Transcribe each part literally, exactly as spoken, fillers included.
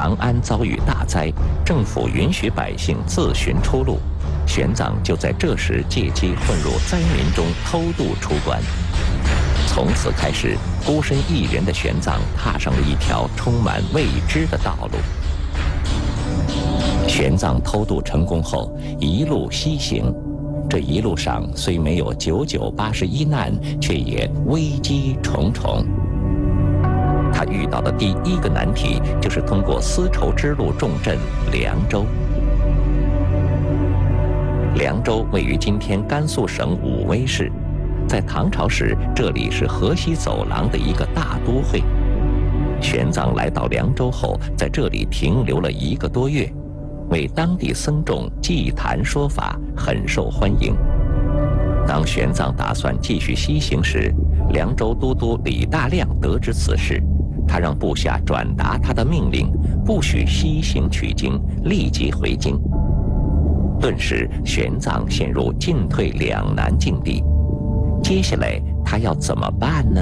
长安遭遇大灾，政府允许百姓自寻出路，玄奘就在这时借机混入灾民中偷渡出关。从此开始，孤身一人的玄奘踏上了一条充满未知的道路。玄奘偷渡成功后，一路西行。这一路上虽没有九九八十一难，却也危机重重。他遇到的第一个难题就是通过丝绸之路重镇凉州。凉州位于今天甘肃省武威市，在唐朝时，这里是河西走廊的一个大都会。玄奘来到凉州后，在这里停留了一个多月，为当地僧众祭坛说法，很受欢迎。当玄奘打算继续西行时，凉州都督李大亮得知此事，他让部下转达他的命令，不许西行取经，立即回京。顿时，玄奘陷入进退两难境地。接下来他要怎么办呢？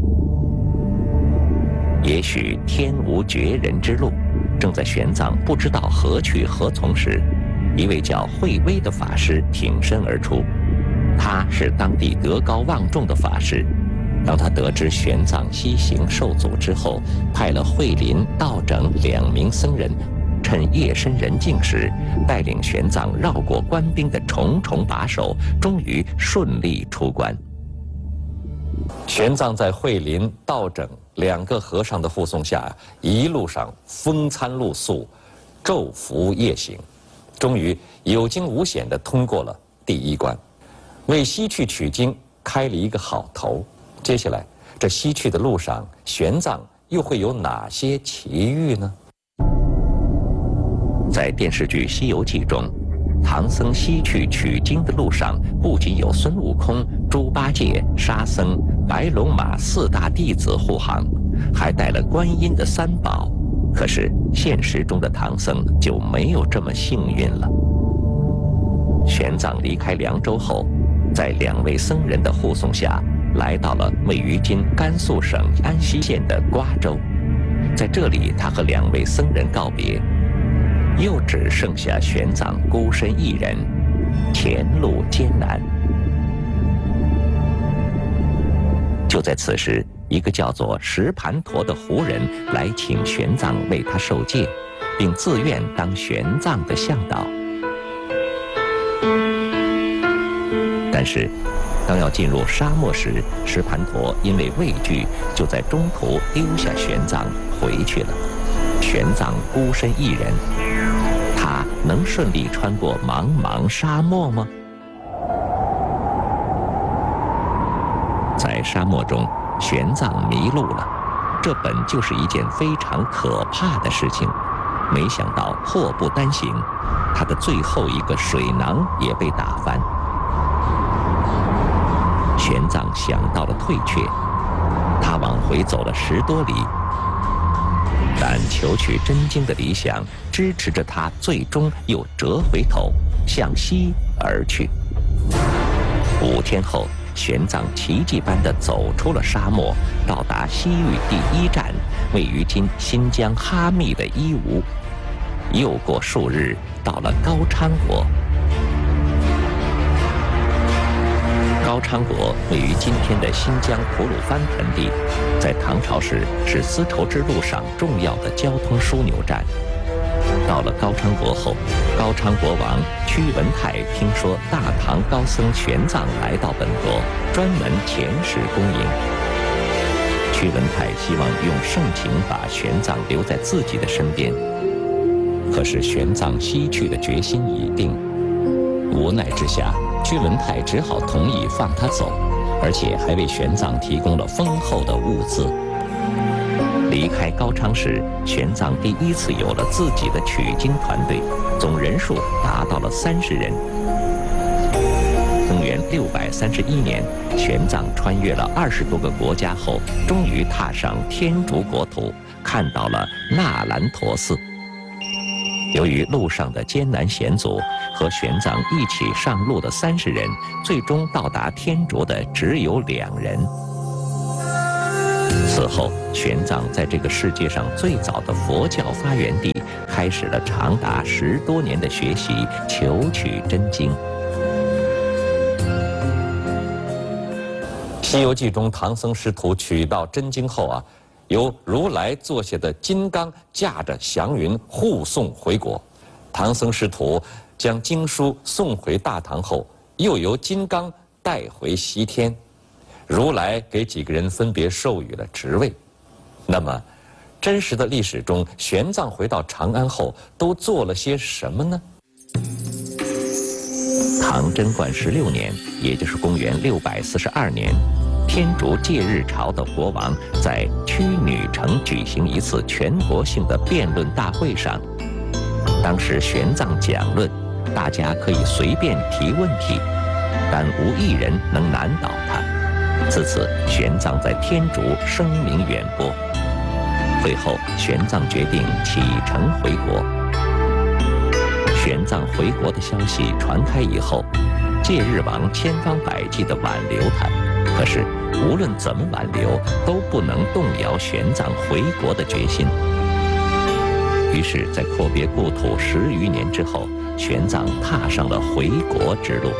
也许天无绝人之路。正在玄奘不知道何去何从时，一位叫慧微的法师挺身而出。他是当地德高望重的法师。当他得知玄奘西行受阻之后，派了慧林、道整两名僧人，趁夜深人静时，带领玄奘绕过官兵的重重把守，终于顺利出关。玄奘在慧林、道整两个和尚的护送下，一路上风餐露宿，昼伏夜行，终于有惊无险地通过了第一关，为西去取经开了一个好头。接下来，这西去的路上，玄奘又会有哪些奇遇呢？在电视剧《西游记》中，唐僧西去取经的路上，不仅有孙悟空、猪八戒、沙僧、白龙马四大弟子护航，还带了观音的三宝。可是现实中的唐僧就没有这么幸运了。玄奘离开凉州后，在两位僧人的护送下，来到了位于今甘肃省安西县的瓜州。在这里，他和两位僧人告别，又只剩下玄奘孤身一人，前路艰难。就在此时，一个叫做石盘陀的胡人来请玄奘为他受戒，并自愿当玄奘的向导。但是当要进入沙漠时，石盘陀因为畏惧，就在中途丢下玄奘回去了。玄奘孤身一人，他能顺利穿过茫茫沙漠吗？在沙漠中，玄奘迷路了，这本就是一件非常可怕的事情。没想到祸不单行，他的最后一个水囊也被打翻。玄奘想到了退却，他往回走了十多里，但求取真经的理想支持着他，最终又折回头向西而去。五天后，玄奘奇迹般地走出了沙漠，到达西域第一站，位于今新疆哈密的伊吾。又过数日，到了高昌国。高昌国位于今天的新疆吐鲁番盆地，在唐朝时是丝绸之路上重要的交通枢纽站。到了高昌国后，高昌国王屈文泰听说大唐高僧玄奘来到本国，专门遣使恭迎。屈文泰希望用盛情把玄奘留在自己的身边，可是玄奘西去的决心已定，无奈之下，屈文泰只好同意放他走，而且还为玄奘提供了丰厚的物资。离开高昌时，玄奘第一次有了自己的取经团队，总人数达到了三十人。公元六百三十一年，玄奘穿越了二十多个国家后，终于踏上天竺国土，看到了那兰陀寺。由于路上的艰难险阻，和玄奘一起上路的三十人，最终到达天竺的只有两人。 此后，玄奘在这个世界上最早的佛教发源地，开始了长达十多年的学习，求取真经。《西游记》中，唐僧师徒取到真经后啊，由如来座下的金刚驾着祥云护送回国。唐僧师徒将经书送回大唐后，又由金刚带回西天。如来给几个人分别授予了职位。那么，真实的历史中，玄奘回到长安后都做了些什么呢？唐贞观十六年，也就是公元六百四十二年，天竺戒日朝的国王在曲女城举行一次全国性的辩论大会上，当时玄奘讲论，大家可以随便提问题，但无一人能难倒他。自此，玄奘在天竺声名远播。会后，玄奘决定启程回国。玄奘回国的消息传开以后，戒日王千方百计地挽留他，可是无论怎么挽留，都不能动摇玄奘回国的决心。于是，在阔别故土十余年之后，玄奘踏上了回国之路。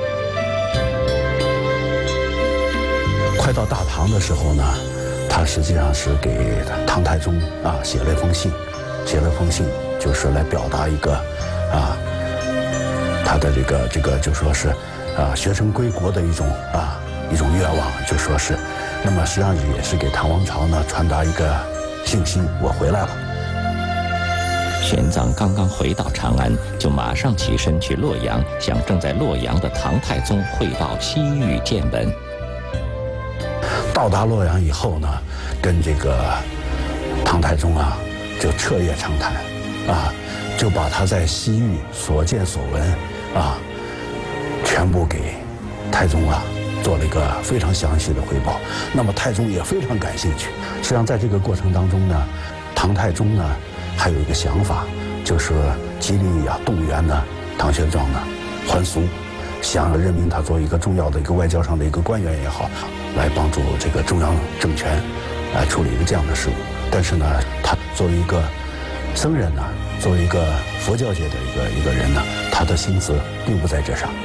快到大唐的时候呢，他实际上是给唐太宗啊写了一封信，写了封信就是来表达一个啊他的这个这个就说是啊学成归国的一种啊一种愿望，就说是，那么实际上也是给唐王朝呢传达一个信息，我回来了。 玄奘刚刚回到长安，就马上起身去洛阳，向正在洛阳的唐太宗汇报西域见闻。 到达洛阳以后呢，跟这个唐太宗啊就彻夜长谈，啊，就把他在西域所见所闻啊，全部给太宗啊做了一个非常详细的汇报。那么太宗也非常感兴趣。实际上在这个过程当中呢，唐太宗呢还有一个想法，就是极力啊动员呢唐玄奘呢还俗，想要任命他做一个重要的一个外交上的一个官员也好，来帮助这个中央政权来处理一个这样的事务。但是呢，他作为一个僧人呢，作为一个佛教界的一个一个人呢，他的心思并不在这上。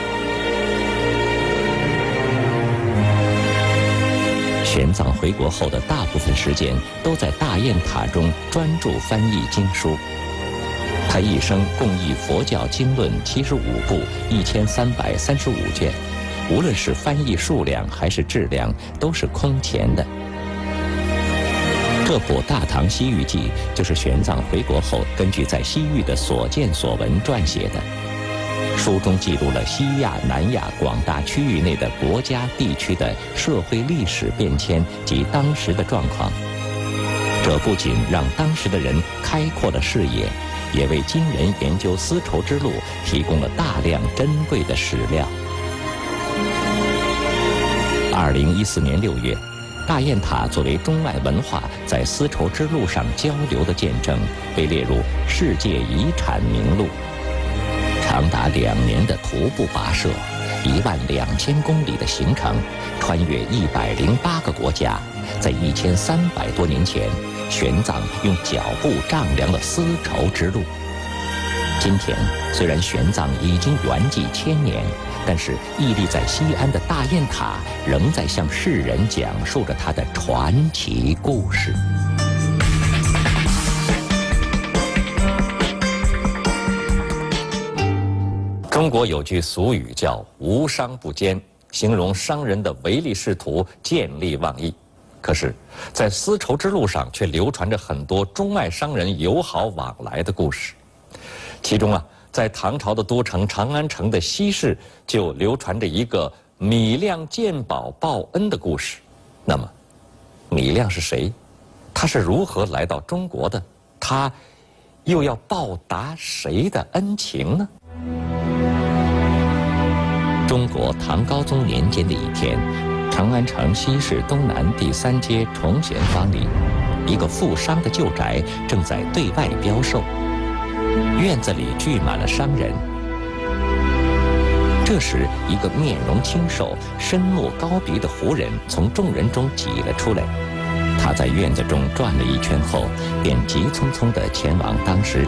玄奘回国后的大部分时间都在大雁塔中专注翻译经书。他一生共译佛教经论七十五部，一千三百三十五卷，无论是翻译数量还是质量，都是空前的。这部《大唐西域记》就是玄奘回国后根据在西域的所见所闻撰写的。书中记录了西亚、南亚广大区域内的国家地区的社会历史变迁及当时的状况。这不仅让当时的人开阔了视野，也为今人研究丝绸之路提供了大量珍贵的史料。二零一四年六月，大雁塔作为中外文化在丝绸之路上交流的见证，被列入世界遗产名录。长达两年的徒步跋涉，一万两千公里的行程，穿越一百零八个国家，在一千三百多年前，玄奘用脚步丈量了丝绸之路。今天，虽然玄奘已经圆寂千年，但是屹立在西安的大雁塔仍在向世人讲述着他的传奇故事。中国有句俗语叫“无商不奸”，形容商人的唯利是图、见利忘义。可是，在丝绸之路上却流传着很多中外商人友好往来的故事。其中啊，在唐朝的都城长安城的西市，就流传着一个米亮鉴宝报恩的故事。那么，米亮是谁？他是如何来到中国的？他又要报答谁的恩情呢？中国唐高宗年间的一天，长安城西市东南第三街崇贤坊里，一个富商的旧宅正在对外标售，院子里聚满了商人。这时，一个面容清瘦、身目高鼻的胡人从众人中挤了出来，他他在院子中转了一圈后，便急匆匆地前往当时